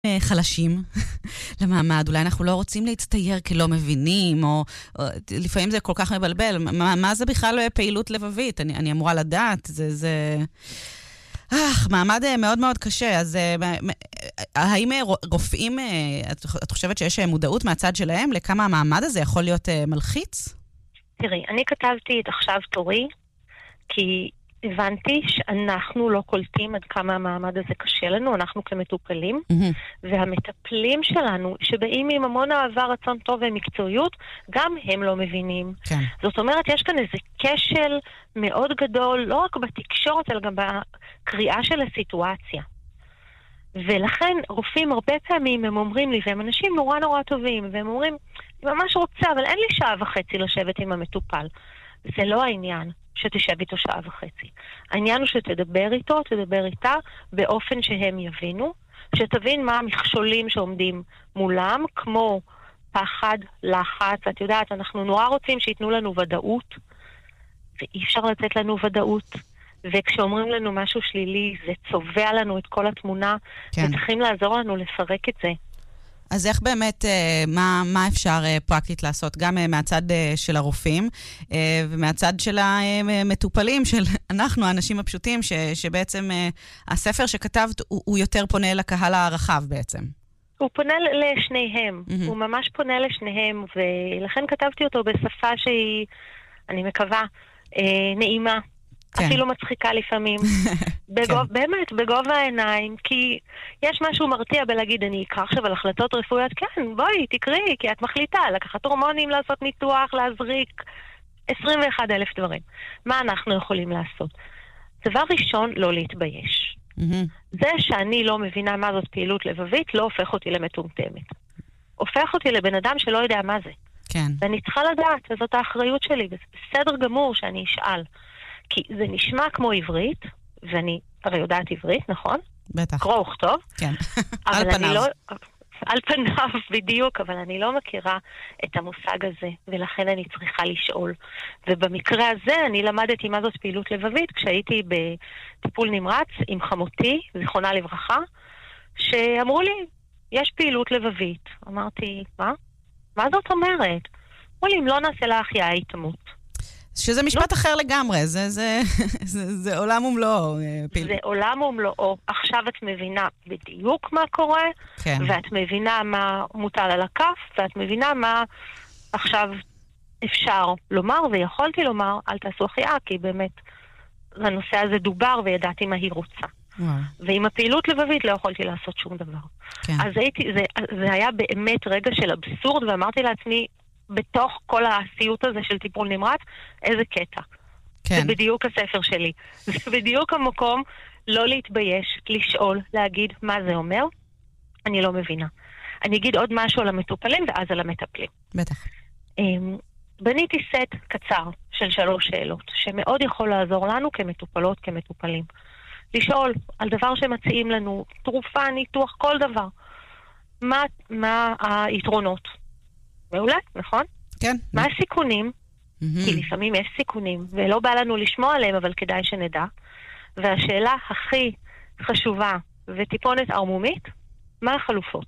חלשים למעמד, אולי אנחנו לא רוצים להצטייר כי לא מבינים, או לפעמים זה כל כך מבלבל. מה זה בכלל פעילות לבבית? אני אמורה לדעת, זה מעמד מאוד מאוד קשה. אז האם רופאים, את חושבת שיש מודעות מהצד שלהם לכמה המעמד הזה יכול להיות מלחיץ? תראי, אני כתבתי את עכשיו תורי, כי הבנתי שאנחנו לא קולטים עד כמה המעמד הזה קשה לנו, אנחנו כמטופלים, והמטפלים שלנו, שבאים עם המון אהבה, רצון טוב ומקצועיות, גם הם לא מבינים. כן. זאת אומרת, יש כאן איזה כשל מאוד גדול, לא רק בתקשורת, אלא גם בקריאה של הסיטואציה. ולכן רופאים הרבה פעמים הם אומרים לי, והם אנשים נורא נורא טובים, והם אומרים, אני ממש רוצה, אבל אין לי שעה וחצי לשבת עם המטופל. זה לא העניין שתשב איתו שעה וחצי. העניין הוא שתדבר איתו, תדבר איתה, באופן שהם יבינו, שתבין מה המכשולים שעומדים מולם, כמו פחד, לחץ. את יודעת, אנחנו נורא רוצים שיתנו לנו ודאות, ואי אפשר לתת לנו ודאות. וכשאומרים לנו משהו שלילי, זה צובע לנו את כל התמונה, כן. וצריכים לעזור לנו לפרק את זה. אז איך באמת, מה אפשר פרקטית לעשות? גם מהצד של הרופאים, ומהצד של המטופלים, של אנחנו, האנשים הפשוטים, שבעצם הספר שכתבת, הוא יותר פונה לקהל הרחב בעצם. הוא פונה לשניהם, הוא ממש פונה לשניהם, ולכן כתבתי אותו בשפה שהיא, אני מקווה, נעימה. כן. אפילו מצחיקה לפעמים. באמת, בגובה העיניים, כי יש משהו מרתיע בלהגיד, אני אקרא עכשיו על החלטות רפואיות, כן, בואי, תקראי, כי את מחליטה, לקחת הורמונים, לעשות ניתוח, להזריק, 21,000 דברים. מה אנחנו יכולים לעשות? דבר ראשון, לא להתבייש. זה שאני לא מבינה מה זאת פעילות לבבית, לא הופך אותי למטומטמת. הופך אותי לבן אדם שלא יודע מה זה. כן. ואני צריכה לדעת, וזאת האחריות שלי, וזה בסדר גמור שאני אשאל. כי זה נשמע כמו עברית, ואני הרי יודעת עברית, נכון? בטח. קרוא וכתוב. כן. על פניו. על פניו בדיוק, אבל אני לא מכירה את המושג הזה, ולכן אני צריכה לשאול. ובמקרה הזה אני למדתי מה זאת פעילות לבבית, כשהייתי בטיפול נמרץ עם חמותי, זיכרונה לברכה, שאמרו לי, יש פעילות לבבית. אמרתי, מה? מה זאת אומרת? אמרו לי, אם לא נעשה לה החייאה, היא תמות. שזה משפט אחר לגמרי, זה עולם ומלואו. זה עולם ומלואו. עכשיו את מבינה בדיוק מה קורה, כן. ואת מבינה מה מוטל על הכף, ואת מבינה מה עכשיו אפשר לומר, ויכולתי לומר, אל תעשו החייאה, כי באמת הנושא הזה דובר וידעתי מה היא רוצה. ועם הפעילות לבבית לא יכולתי לעשות שום דבר. כן. אז זה היה באמת רגע של אבסורד, ואמרתי לעצמי, בתוך כל הסיוט הזה של טיפול נמרץ, איזה קטע. כן. זה בדיוק הספר שלי. זה בדיוק המקום לא להתבייש, לשאול, להגיד מה זה אומר. אני לא מבינה. אני אגיד עוד משהו על המטופלים ואז על המטפלים. בטח. בניתי סט קצר של 3 שאלות, שמאוד יכול לעזור לנו כמטופלות, כמטופלים. לשאול על דבר שמציעים לנו, תרופה, ניתוח, כל דבר. מה היתרונות? מעולה, נכון? כן. מה הסיכונים? כי לפעמים יש סיכונים, ולא בא לנו לשמוע עליהם, אבל כדאי שנדע. והשאלה הכי חשובה וטיפונת ערמומית, מה החלופות?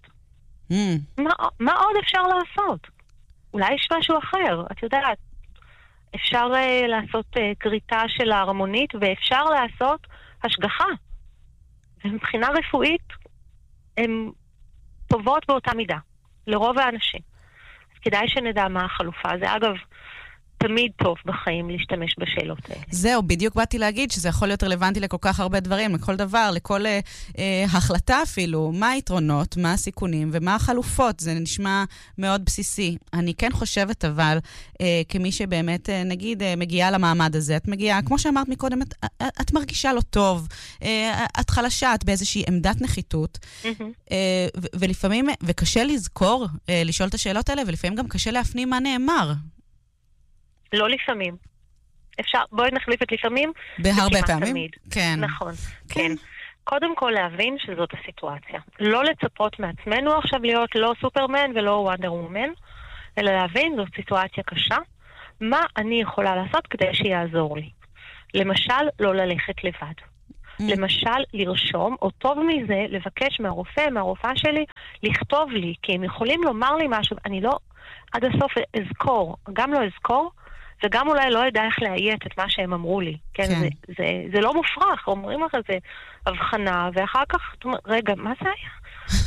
מה עוד אפשר לעשות? אולי יש משהו אחר, את יודעת. אפשר לעשות קריטה של ההרמונית, ואפשר לעשות השגחה. ומבחינה רפואית, הן טובות באותה מידה, לרוב האנשים. כדאי שנדע מה החלופה. זה אגב תמיד טוב בחיים להשתמש בשאלות האלה. זהו, בדיוק באתי להגיד שזה יכול להיות רלוונטי לכל כך הרבה דברים, לכל דבר, לכל החלטה אפילו, מה היתרונות, מה הסיכונים ומה החלופות. זה נשמע מאוד בסיסי. אני כן חושבת אבל, כמי שבאמת נגיד מגיעה למעמד הזה, את מגיעה, כמו שאמרת מקודם, את מרגישה לא טוב, את חלשה, את באיזושהי עמדת נחיתות, ולפעמים, וקשה לזכור, לשאול את השאלות האלה, ולפעמים גם קשה להפנים מה נאמר. לא לפעמים. אפשר, בואי נחליף את לפעמים. בהרבה פעמים? תמיד. כן. נכון, כן. קודם כל להבין שזאת הסיטואציה. לא לצפות מעצמנו עכשיו להיות לא סופרמן ולא וונדר וומן, אלא להבין זאת סיטואציה קשה. מה אני יכולה לעשות כדי שיעזור לי? למשל, לא ללכת לבד. למשל, לרשום, או טוב מזה, לבקש מהרופא, מהרופאה שלי, לכתוב לי, כי הם יכולים לומר לי משהו, אני לא עד הסוף אזכור, גם לא אזכור, וגם אולי לא יודע איך להיית את מה שהם אמרו לי. כן, זה לא מופרך, אומרים לך, זה הבחנה, ואחר כך, רגע, מה זה היה?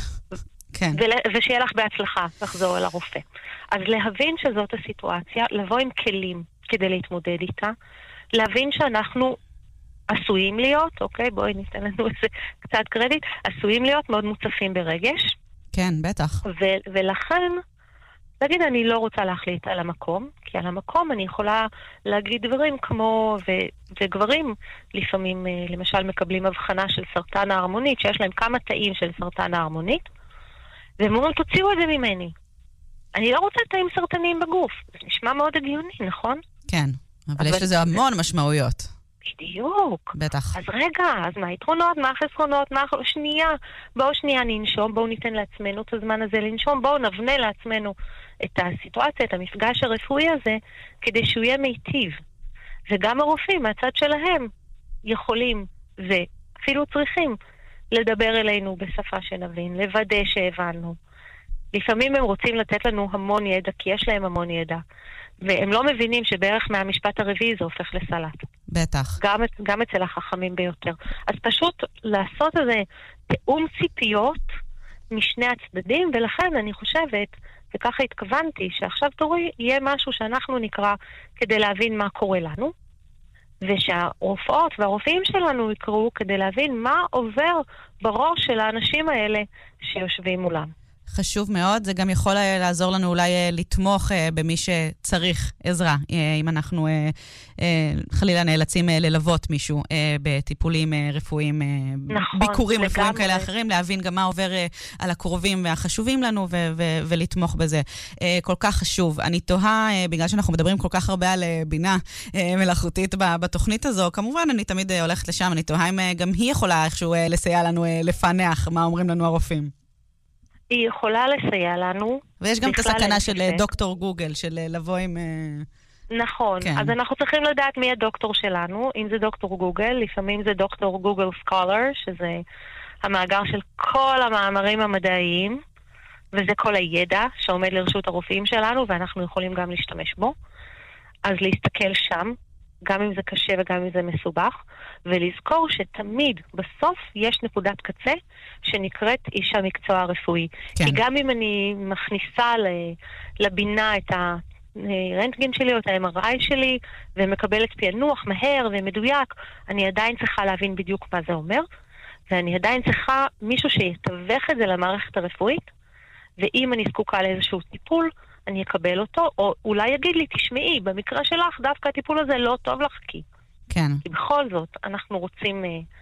כן. ושיהיה לך בהצלחה לחזור אל הרופא. אז להבין שזאת הסיטואציה, לבוא עם כלים כדי להתמודד איתה, להבין שאנחנו עשויים להיות, אוקיי, בואי ניתן לנו איזה קצת קרדיט, עשויים להיות מאוד מוצפים ברגש. כן, בטח. ולכן, להגיד, אני לא רוצה להחליט על המקום, כי על המקום אני יכולה להגיד דברים כמו, וגברים לפעמים, למשל, מקבלים הבחנה של סרטן ההרמונית, שיש להם כמה תאים של סרטן ההרמונית, והם אומרים, תוציאו את זה ממני. אני לא רוצה תאים סרטניים בגוף. זה נשמע מאוד הגיוני, נכון? כן, אבל יש לזה המון משמעויות. בדיוק. בטח. אז רגע, אז מה היתרונות, מה החסרונות, שנייה. בואו שנייה ננשום, בואו ניתן לעצמנו את הזמן הזה לנשום, בואו נבנה לעצמנו את הסיטואציה, את המפגש הרפואי הזה, כדי שהוא יהיה מיטיב. וגם הרופאים, מהצד שלהם, יכולים ואפילו צריכים לדבר אלינו בשפה שנבין, לוודא שהבנו. לפעמים הם רוצים לתת לנו המון ידע, כי יש להם המון ידע. והם לא מבינים שבערך מהמשפט הרביעי זה הופך לסלט. בטח. גם אצל החכמים ביותר. אז פשוט לעשות איזה תאום ציפיות משני הצדדים, ולכן אני חושבת, וככה התכוונתי, שעכשיו תורי יהיה משהו שאנחנו נקרא כדי להבין מה קורה לנו, ושהרופאות והרופאים שלנו יקראו כדי להבין מה עובר בראש של האנשים האלה שיושבים מולם. חשוב מאוד, זה גם יכול לעזור לנו אולי לתמוך במי שצריך עזרה, אם אנחנו חלילה נאלצים ללוות מישהו בטיפולים רפואיים, נכון, ביקורים רפואיים כאלה אחרים, להבין גם מה עובר על הקרובים והחשובים לנו ולתמוך בזה. כל כך חשוב. אני תוהה, בגלל שאנחנו מדברים כל כך הרבה על בינה מלאכותית בתוכנית הזו, כמובן אני תמיד הולכת לשם, אני תוהה אם גם היא יכולה איכשהו לסייע לנו לפענח מה אומרים לנו הרופאים. היא יכולה לסייע לנו. ויש גם את הסכנה של דוקטור גוגל, של לבוא עם... נכון, כן. אז אנחנו צריכים לדעת מי הדוקטור שלנו, אם זה דוקטור גוגל, לפעמים זה דוקטור גוגל סקולר, שזה המאגר של כל המאמרים המדעיים, וזה כל הידע שעומד לרשות הרופאים שלנו, ואנחנו יכולים גם להשתמש בו. אז להסתכל שם, גם אם זה קשה וגם אם זה מסובך, ולזכור שתמיד בסוף יש נקודת קצה שנקראת איש המקצוע הרפואי. כן. כי גם אם אני מכניסה לבינה את הרנטגן שלי או את ה-MRI שלי, ומקבלת פענוח מהר ומדויק, אני עדיין צריכה להבין בדיוק מה זה אומר, ואני עדיין צריכה מישהו שיתווך את זה למערכת הרפואית, ואם אני זקוקה לאיזשהו טיפול, אני אקבל אותו, או אולי יגיד לי, תשמעי, במקרה שלך דווקא הטיפול הזה לא טוב לך, כי בכל זאת אנחנו רוצים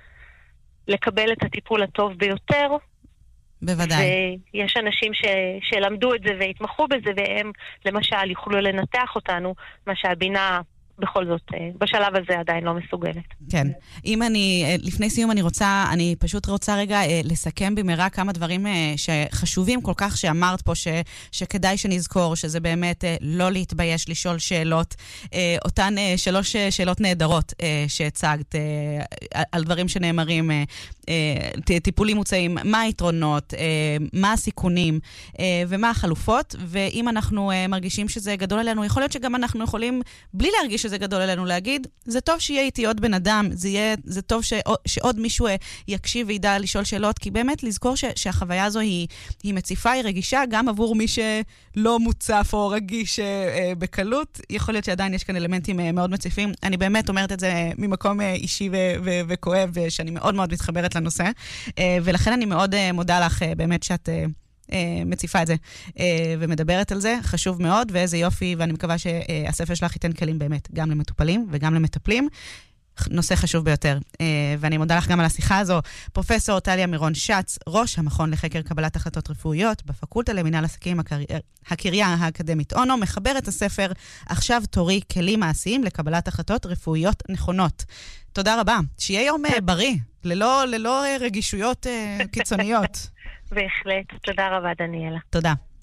לקבל את הטיפול הטוב ביותר. בוודאי. ויש אנשים שלמדו את זה והתמחו בזה, והם למשל יוכלו לנתח אותנו, מה שהבינה בכל זאת, בשלב הזה עדיין לא מסוגלת. כן. אם לפני סיום אני פשוט רוצה רגע לסכם במהרה כמה דברים שחשובים כל כך שאמרת פה, שכדאי שנזכור, שזה באמת לא להתבייש לשאול שאלות, אותן 3 שאלות נהדרות שהצגת, על דברים שנאמרים, טיפולים מוצאים, מה היתרונות, מה הסיכונים, ומה החלופות, ואם אנחנו מרגישים שזה גדול עלינו, יכול להיות שגם אנחנו יכולים, בלי להרגיש שזה גדול עלינו, להגיד, זה טוב שיהיה איתי עוד בן אדם, זה טוב שעוד מישהו יקשיב וידע לשאול שאלות, כי באמת לזכור שהחוויה הזו היא מציפה, היא רגישה, גם עבור מי שלא מוצף או רגיש בקלות, יכול להיות שעדיין יש כאן אלמנטים מאוד מציפים. אני באמת אומרת את זה ממקום אישי וכואב, שאני מאוד מאוד מתחברת לנושא, ולכן אני מאוד מודה לך באמת שאת מציפה את זה ומדברת על זה, חשוב מאוד, ואיזה יופי, ואני מקווה שהספר שלך ייתן כלים באמת, גם למטופלים וגם למטפלים. נושא חשוב ביותר. ואני מודה לך גם על השיחה הזו. פרופסור טליה מירון שץ, ראש המכון לחקר קבלת החלטות רפואיות, בפקולטה למינהל עסקים הקריה האקדמית אונו, מחבר את הספר עכשיו תורי, כלים מעשיים לקבלת החלטות רפואיות נכונות. תודה רבה. שיהיה יום בריא, ללא רגישויות קיצוניות. בהחלט. תודה רבה, דניאלה. תודה.